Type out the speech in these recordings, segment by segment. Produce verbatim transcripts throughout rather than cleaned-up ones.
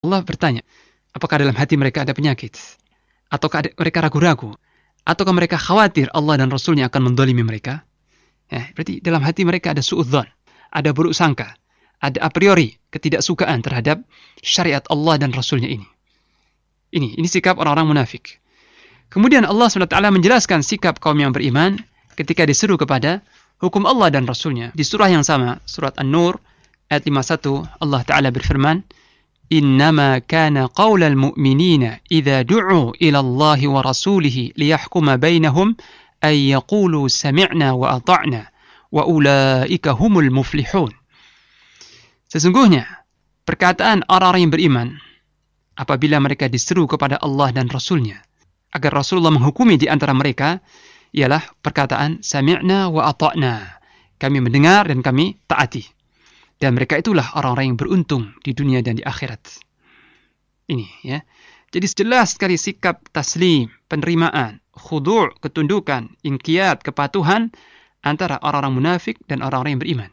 Allah bertanya, apakah dalam hati mereka ada penyakit? Ataukah ada, mereka ragu-ragu? Ataukah mereka khawatir Allah dan Rasulnya akan mendolimi mereka? Ya, berarti dalam hati mereka ada su'udzon, ada buruk sangka, ada a priori ketidaksukaan terhadap syariat Allah dan Rasulnya ini. Ini, ini sikap orang-orang munafik. Kemudian Allah subhanahu wa taala menjelaskan sikap kaum yang beriman ketika diseru kepada hukum Allah dan Rasulnya. Di surah yang sama, surat An-Nur, ayat lima puluh satu, Allah Ta'ala berfirman, Innama kana qawlal mu'minina idha du'u ila Allahi wa rasulihi liyahkuma bainahum ay yaqulu sami'na wa ata'na wa ulaika humul muflihun. Sesungguhnya, perkataan orang-orang yang beriman apabila mereka diseru kepada Allah dan Rasulnya agar Rasulullah menghukumi di antara mereka ialah perkataan sami'na wa ata'na. Kami mendengar dan kami taati. Dan mereka itulah orang-orang yang beruntung di dunia dan di akhirat. Ini ya. Jadi jelas sekali sikap taslim, penerimaan, khudu', ketundukan, inqiyad, kepatuhan antara orang-orang munafik dan orang-orang yang beriman.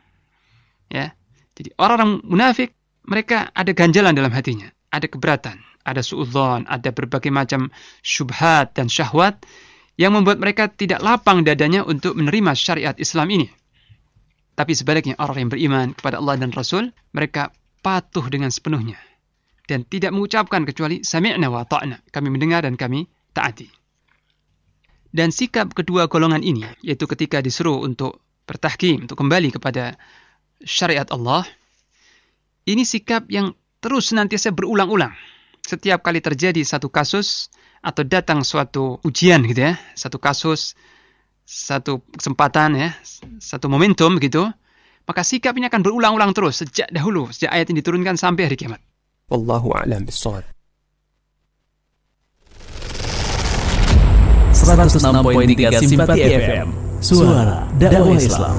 Ya. Jadi orang-orang munafik mereka ada ganjalan dalam hatinya, ada keberatan, ada su'udzon, ada berbagai macam syubhat dan syahwat yang membuat mereka tidak lapang dadanya untuk menerima syariat Islam ini. Tapi sebaliknya orang yang beriman kepada Allah dan Rasul, mereka patuh dengan sepenuhnya dan tidak mengucapkan kecuali sami'na wa ta'na, kami mendengar dan kami taati. Dan sikap kedua golongan ini, yaitu ketika disuruh untuk bertahkim, untuk kembali kepada syariat Allah, ini sikap yang terus senantiasa berulang-ulang. Setiap kali terjadi satu kasus atau datang suatu ujian gitu ya, satu kasus, satu kesempatan ya, satu momentum begitu, maka sikap ini akan berulang-ulang terus sejak dahulu, sejak ayat ini diturunkan sampai hari kiamat. Wallahu a'lam bishawab. seratus enam koma tiga Simpati F M, suara dakwah Islam.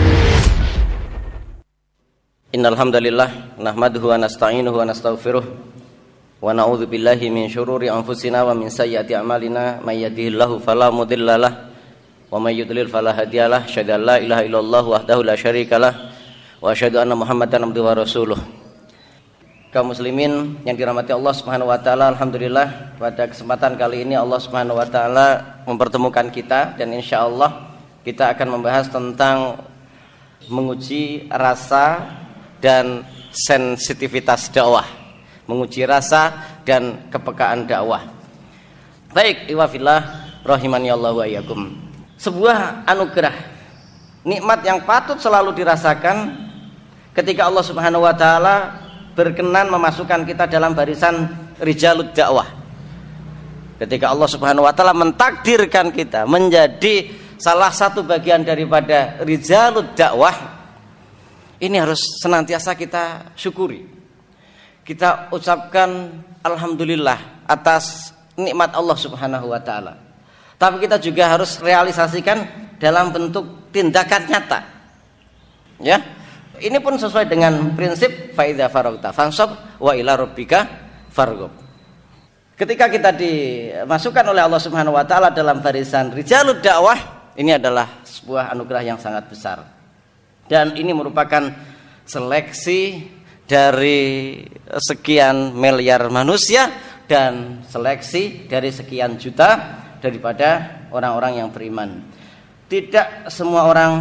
Innal hamdalillah nahmaduhu wa nasta'inuhu wa nastaghfiruh wa na'udzu billahi min syururi anfusina wa min sayyiati a'malina may yahdihillahu fala mudhillalah wa may yudlil fala hadiyalah. Asyhadu an la ilaha illallah wahdahu la syarikalah wa asyhadu anna Muhammadan abduhu wa rasuluh. Kaum muslimin yang dirahmati Allah Subhanahu wa taala, alhamdulillah pada kesempatan kali ini Allah Subhanahu wa taala mempertemukan kita dan insyaallah kita akan membahas tentang menguji rasa dan sensitivitas dakwah, menguji rasa dan kepekaan dakwah. Baik, iwafillah rahimani Allah wa iyyakum. Sebuah anugerah, nikmat yang patut selalu dirasakan ketika Allah Subhanahu wa taala berkenan memasukkan kita dalam barisan rijalud dakwah. Ketika Allah Subhanahu wa taala mentakdirkan kita menjadi salah satu bagian daripada rijalud dakwah, ini harus senantiasa kita syukuri. Kita ucapkan alhamdulillah atas nikmat Allah Subhanahu wa taala. Tapi kita juga harus realisasikan dalam bentuk tindakan nyata. Ya. Ini pun sesuai dengan prinsip fa idza faragta fansab wa ila rabbika farghab. Ketika kita dimasukkan oleh Allah Subhanahu wa taala dalam barisan rijalud dakwah, ini adalah sebuah anugerah yang sangat besar. Dan ini merupakan seleksi dari sekian miliar manusia dan seleksi dari sekian juta daripada orang-orang yang beriman. Tidak semua orang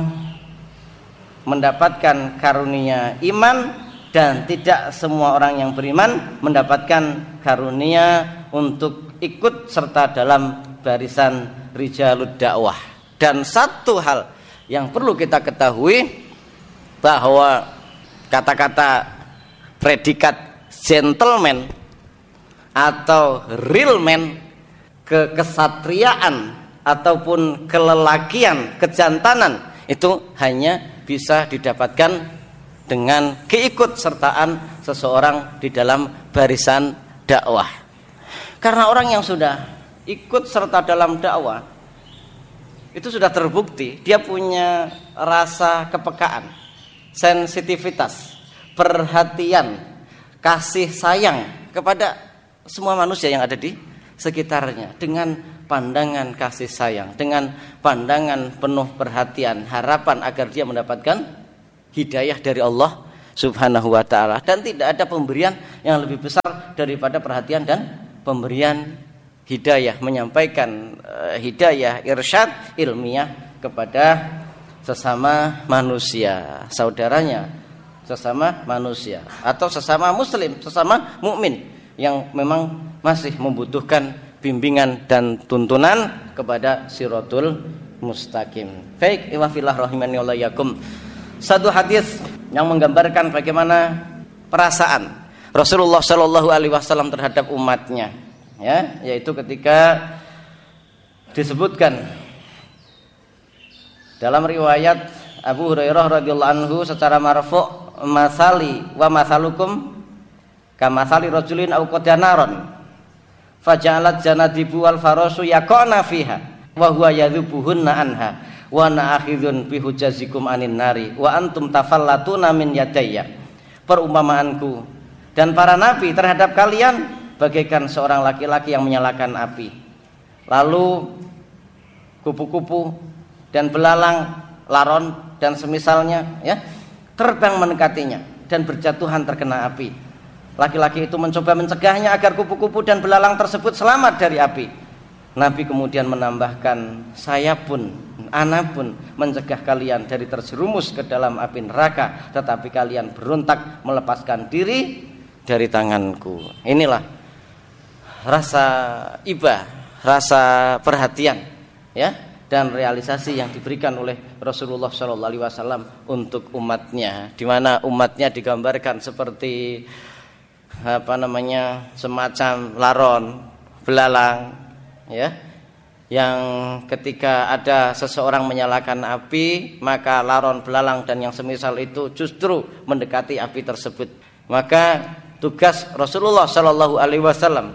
mendapatkan karunia iman dan tidak semua orang yang beriman mendapatkan karunia untuk ikut serta dalam barisan rijalud dakwah. Dan satu hal yang perlu kita ketahui, bahwa kata-kata predikat gentleman atau real man, kekesatriaan ataupun kelelakian, kejantanan, itu hanya bisa didapatkan dengan keikutsertaan seseorang di dalam barisan dakwah. Karena orang yang sudah ikut serta dalam dakwah itu sudah terbukti dia punya rasa kepekaan, sensitivitas, perhatian, kasih sayang kepada semua manusia yang ada di sekitarnya dengan pandangan kasih sayang, dengan pandangan penuh perhatian, harapan agar dia mendapatkan hidayah dari Allah Subhanahu wa ta'ala. Dan tidak ada pemberian yang lebih besar daripada perhatian dan pemberian hidayah, menyampaikan uh, hidayah, irsyad ilmiah kepada sesama manusia, saudaranya, sesama manusia atau sesama muslim, sesama mukmin yang memang masih membutuhkan bimbingan dan tuntunan kepada siratul mustaqim. Baik, iwafillah rahimani wa yakum. Satu hadis yang menggambarkan bagaimana perasaan Rasulullah Shallallahu alaihi wasallam terhadap umatnya, ya, yaitu ketika disebutkan dalam riwayat Abu Hurairah radhiyallahu anhu secara marfu', masali wa masalukum kamathali rajulin aw qadanaron faja'alat janadibu wal farasu yaqana fiha wa huwa yadhubuhunna anha wa ana akhidhun bi hujazikum anin nari wa antum tafallatuna min yadayya. Perumpamaanku dan para nabi terhadap kalian bagaikan seorang laki-laki yang menyalakan api, lalu kupu-kupu dan belalang, laron dan semisalnya, ya, terbang mendekatinya dan berjatuhan terkena api. Laki-laki itu mencoba mencegahnya agar kupu-kupu dan belalang tersebut selamat dari api. Nabi kemudian menambahkan, saya pun, ana pun mencegah kalian dari terjerumus ke dalam api neraka, tetapi kalian berontak melepaskan diri dari tanganku. Inilah rasa iba, rasa perhatian, ya, dan realisasi yang diberikan oleh Rasulullah Shallallahu Alaihi Wasallam untuk umatnya, di mana umatnya digambarkan seperti apa namanya semacam laron, belalang, ya, yang ketika ada seseorang menyalakan api, maka laron, belalang dan yang semisal itu justru mendekati api tersebut. Maka tugas Rasulullah Shallallahu Alaihi Wasallam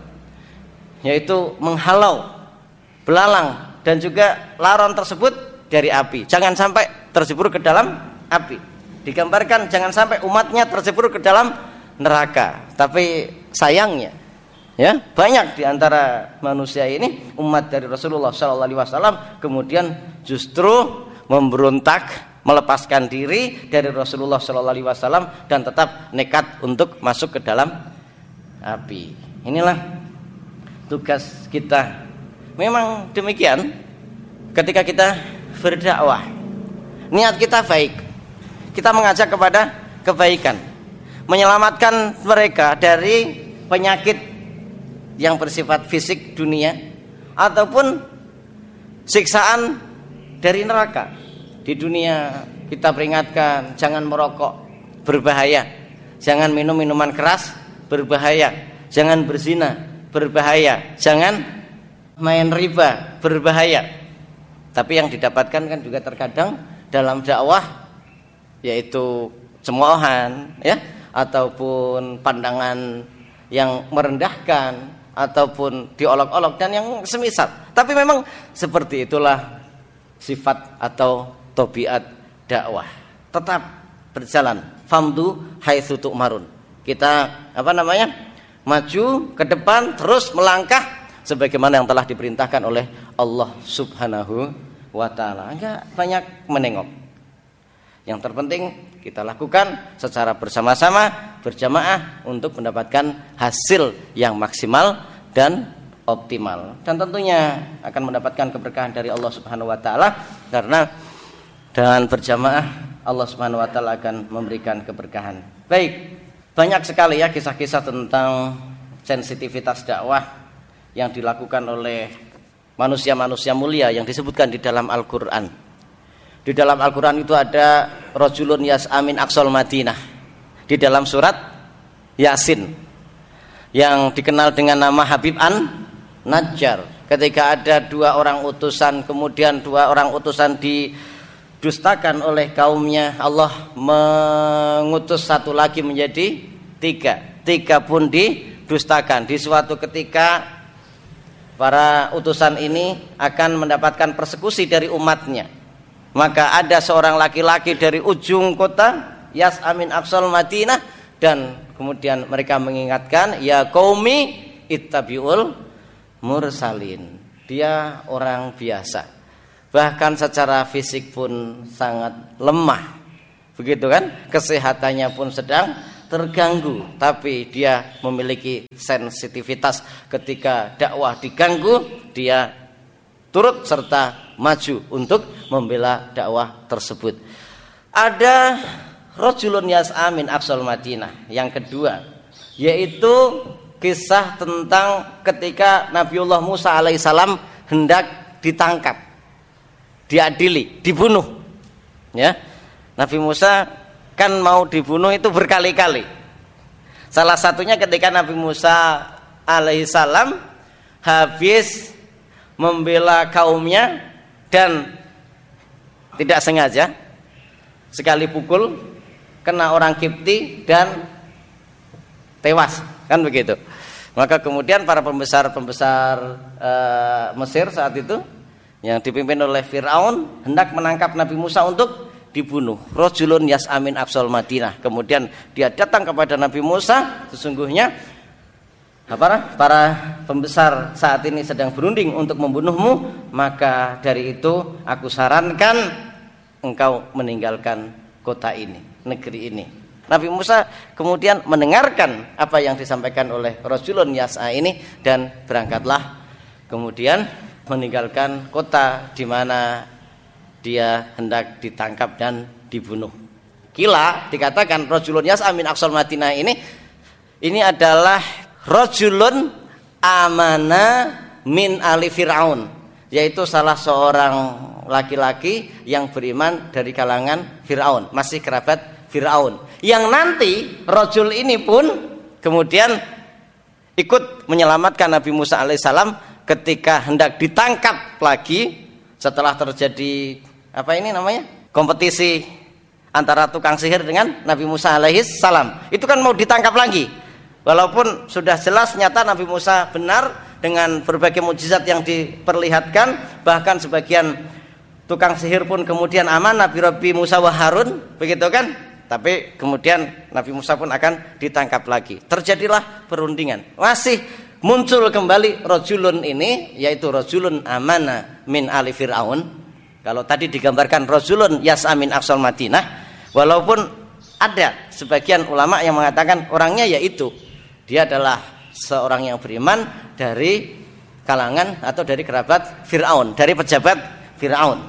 yaitu menghalau belalang dan juga laron tersebut dari api, jangan sampai terjebur ke dalam api. Digambarkan jangan sampai umatnya terjebur ke dalam neraka. Tapi sayangnya, ya, banyak di antara manusia ini, umat dari Rasulullah Shallallahu Alaihi Wasallam, kemudian justru memberontak, melepaskan diri dari Rasulullah Shallallahu Alaihi Wasallam dan tetap nekat untuk masuk ke dalam api. Inilah tugas kita. Memang demikian ketika kita berdakwah, niat kita baik, kita mengajak kepada kebaikan, menyelamatkan mereka dari penyakit yang bersifat fisik dunia ataupun siksaan dari neraka. Di dunia kita peringatkan jangan merokok, berbahaya, jangan minum minuman keras, berbahaya, jangan berzina, berbahaya, jangan main riba, berbahaya. Tapi yang didapatkan kan juga terkadang dalam dakwah yaitu cemoohan, ya, ataupun pandangan yang merendahkan ataupun diolok-olok dan yang semisal. Tapi memang seperti itulah sifat atau tabiat dakwah. Tetap berjalan, famdu haitsu tu'marun. Kita apa namanya? maju ke depan, terus melangkah sebagaimana yang telah diperintahkan oleh Allah Subhanahu wa taala. Enggak banyak menengok. Yang terpenting kita lakukan secara bersama-sama, berjamaah untuk mendapatkan hasil yang maksimal dan optimal. Dan tentunya akan mendapatkan keberkahan dari Allah Subhanahu wa taala, karena dengan berjamaah Allah Subhanahu wa taala akan memberikan keberkahan. Baik, banyak sekali ya kisah-kisah tentang sensitivitas dakwah yang dilakukan oleh manusia-manusia mulia yang disebutkan di dalam Al-Qur'an. Di dalam Al-Quran itu ada rajulun yas'amin aqsal Madinah di dalam surat Yasin yang dikenal dengan nama Habib an Najjar. Ketika ada dua orang utusan, kemudian dua orang utusan didustakan oleh kaumnya, Allah mengutus satu lagi menjadi tiga. Tiga pun didustakan. Di suatu ketika para utusan ini akan mendapatkan persekusi dari umatnya. Maka ada seorang laki-laki dari ujung kota Yas'amin aqsal Madinah, dan kemudian mereka mengingatkan, ya qaumi ittabi'ul mursalin. Dia orang biasa, bahkan secara fisik pun sangat lemah, begitu kan? Kesehatannya pun sedang terganggu, tapi dia memiliki sensitivitas ketika dakwah diganggu, dia turut serta maju untuk membela dakwah tersebut. Ada rajulun yas'a min aqsal Madinah yang kedua, yaitu kisah tentang ketika Nabiullah Musa alaihissalam hendak ditangkap, diadili, dibunuh. Ya, Nabi Musa kan mau dibunuh itu berkali-kali. Salah satunya ketika Nabi Musa alaihissalam habis membela kaumnya dan tidak sengaja sekali pukul kena orang Kipti dan tewas, kan begitu. Maka kemudian para pembesar-pembesar e, Mesir saat itu yang dipimpin oleh Fir'aun hendak menangkap Nabi Musa untuk dibunuh. Rajulun yas'a min aqsal Madinah. Kemudian dia datang kepada Nabi Musa, sesungguhnya apa, para pembesar saat ini sedang berunding untuk membunuhmu, maka dari itu aku sarankan engkau meninggalkan kota ini, negeri ini. Nabi Musa kemudian mendengarkan apa yang disampaikan oleh Rajulun yas'a ini dan berangkatlah kemudian meninggalkan kota di mana dia hendak ditangkap dan dibunuh. Kila dikatakan rajulun yas'a min aqsal Madinah ini ini adalah rajulun amana min ali Fir'aun, yaitu salah seorang laki-laki yang beriman dari kalangan Fir'aun, masih kerabat Fir'aun, yang nanti rajul ini pun kemudian ikut menyelamatkan Nabi Musa alaihissalam ketika hendak ditangkap lagi setelah terjadi apa ini namanya kompetisi antara tukang sihir dengan Nabi Musa alaihissalam. Itu kan mau ditangkap lagi, walaupun sudah jelas nyata Nabi Musa benar dengan berbagai mukjizat yang diperlihatkan, bahkan sebagian tukang sihir pun kemudian aman Nabi Rabbi Musa wa Harun, begitu kan? Tapi kemudian Nabi Musa pun akan ditangkap lagi. Terjadilah perundingan, masih muncul kembali rajulun ini, yaitu rajulun amana min ali Fir'aun. Kalau tadi digambarkan rajulun yas'a min aqsal Madinah, walaupun ada sebagian ulama yang mengatakan orangnya yaitu dia adalah seorang yang beriman dari kalangan atau dari kerabat Fir'aun, dari pejabat Fir'aun.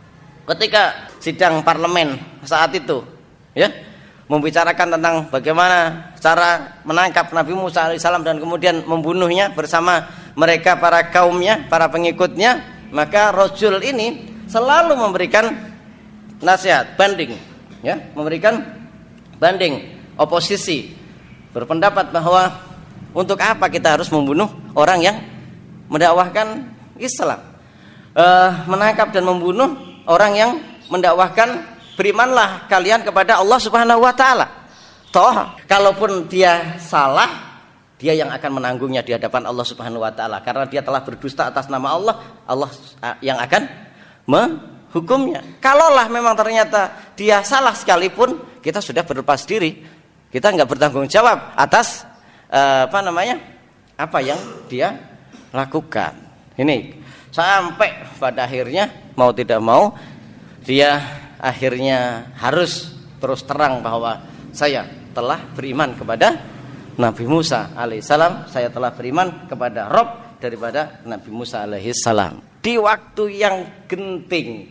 Ketika sidang parlemen saat itu, ya, membicarakan tentang bagaimana cara menangkap Nabi Musa alaihissalam dan kemudian membunuhnya bersama mereka para kaumnya, para pengikutnya, maka rajul ini selalu memberikan nasihat, banding, ya, memberikan banding, oposisi, berpendapat bahwa untuk apa kita harus membunuh orang yang mendakwahkan Islam, e, menangkap dan membunuh orang yang mendakwahkan berimanlah kalian kepada Allah Subhanahu wa taala. Toh kalaupun dia salah, dia yang akan menanggungnya di hadapan Allah Subhanahu wa taala, karena dia telah berdusta atas nama Allah, Allah yang akan menghukumnya. Kalaulah memang ternyata dia salah sekalipun, kita sudah berlepas diri, kita nggak bertanggung jawab atas uh, apa namanya apa yang dia lakukan. Ini sampai pada akhirnya mau tidak mau dia akhirnya harus terus terang bahwa saya telah beriman kepada Nabi Musa alaihissalam, saya telah beriman kepada Rob daripada Nabi Musa alaihissalam. Di waktu yang genting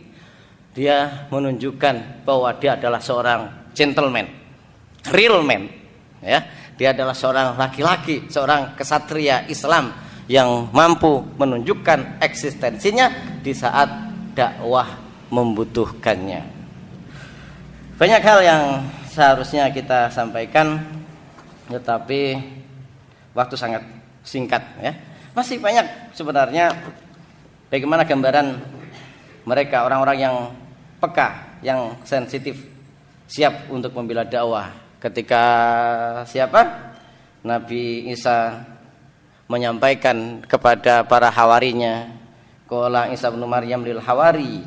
dia menunjukkan bahwa dia adalah seorang gentleman, real man, ya. Dia adalah seorang laki-laki, seorang kesatria Islam yang mampu menunjukkan eksistensinya di saat dakwah membutuhkannya. Banyak hal yang seharusnya kita sampaikan, tetapi waktu sangat singkat, ya. Masih banyak sebenarnya bagaimana gambaran mereka, orang-orang yang peka, yang sensitif, siap untuk membela dakwah. Ketika siapa? Nabi Isa menyampaikan kepada para hawarinya, qala Isa bin Maryam lil hawari,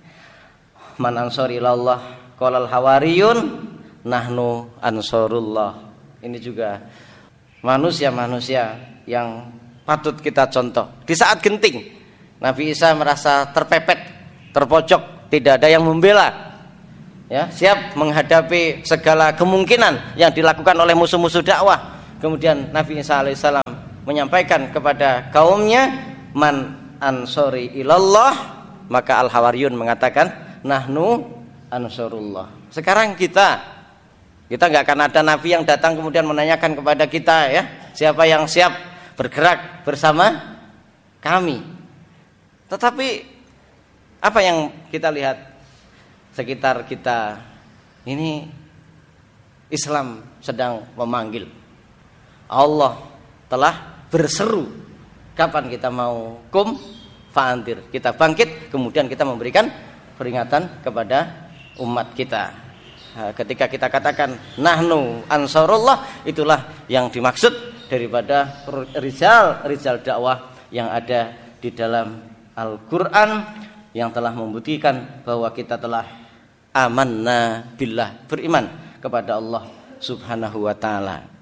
man ansari ilallah, qala al hawariyun nahnu ansarullah. Ini juga manusia-manusia yang patut kita contoh. Di saat genting, Nabi Isa merasa terpepet, terpojok, tidak ada yang membela. ya, siap menghadapi segala kemungkinan yang dilakukan oleh musuh-musuh dakwah. Kemudian Nabi Isa alaihissalam menyampaikan kepada kaumnya, man ansori ilallah, maka al-hawariyun mengatakan nahnu ansurullah. Sekarang kita kita nggak akan ada nabi yang datang kemudian menanyakan kepada kita, ya, siapa yang siap bergerak bersama kami. Tetapi apa yang kita lihat sekitar kita ini, Islam sedang memanggil. Allah telah berseru, kapan kita mau kum fa'andir, kita bangkit, kemudian kita memberikan peringatan kepada umat kita. Nah, ketika kita katakan nahnu ansarullah, itulah yang dimaksud daripada rijal rijal dakwah yang ada di dalam Al-Qur'an, yang telah membuktikan bahwa kita telah amanna billah, beriman kepada Allah Subhanahu wa taala.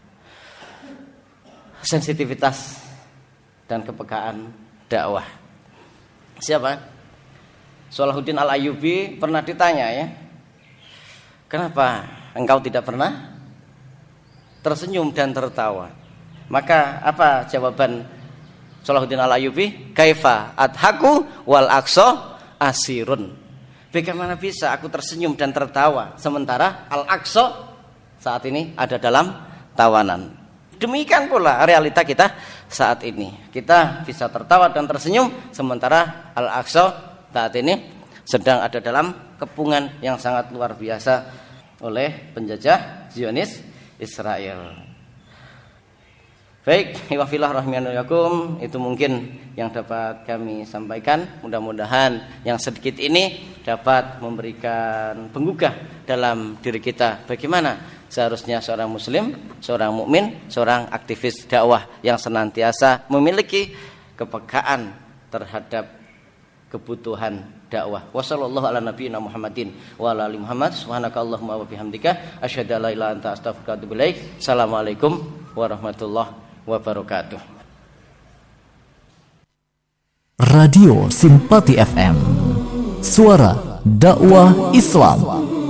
Sensitivitas dan kepekaan dakwah. Siapa? Salahuddin Al-Ayyubi pernah ditanya, ya, kenapa engkau tidak pernah tersenyum dan tertawa? Maka apa jawaban Salahuddin Al-Ayyubi? Kaifa adhaku wal aqsa asirun. Bagaimana bisa aku tersenyum dan tertawa sementara Al-Aqsa saat ini ada dalam tawanan? Demikian pula realita kita saat ini. Kita bisa tertawa dan tersenyum sementara Al-Aqsa saat ini sedang ada dalam kepungan yang sangat luar biasa oleh penjajah Zionis Israel. Baik, iwafillah rahimanallakum, itu mungkin yang dapat kami sampaikan. Mudah-mudahan yang sedikit ini dapat memberikan penggugah dalam diri kita bagaimana seharusnya seorang muslim, seorang mukmin, seorang aktivis dakwah yang senantiasa memiliki kepekaan terhadap kebutuhan dakwah. Wassallallahu ala nabiyina Muhammadin wa ala ali Muhammad. Subhanakallahumma wa bihamdika asyhadu an la ilaha illa anta astaghfiruka wa atubu ilaik. Assalamualaikum warahmatullahi wabarakatuh. Radio Simpati F M, suara dakwah Islam.